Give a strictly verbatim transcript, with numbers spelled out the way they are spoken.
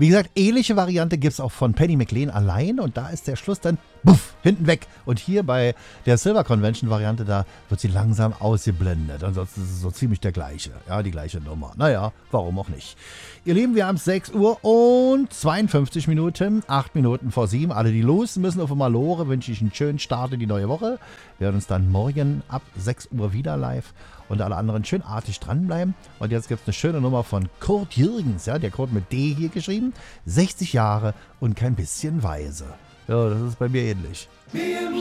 Wie gesagt, ähnliche Variante gibt es auch von Penny McLean allein und da ist der Schluss dann buff, hinten weg. Und hier bei der Silver Convention Variante, da wird sie langsam ausgeblendet. Ansonsten ist es so ziemlich der gleiche, ja, die gleiche Nummer. Naja, warum auch nicht. Ihr Lieben, wir haben sechs Uhr und zweiundfünfzig Minuten, acht Minuten vor sieben. Alle, die los müssen auf Malore, wünsche ich einen schönen Start in die neue Woche. Wir hören uns dann morgen ab sechs Uhr wieder live. Und alle anderen schön artig dranbleiben. Und jetzt gibt es eine schöne Nummer von Kurt Jürgens. Ja, der Kurt mit D hier geschrieben. sechzig Jahre und kein bisschen weise. Ja, das ist bei mir ähnlich.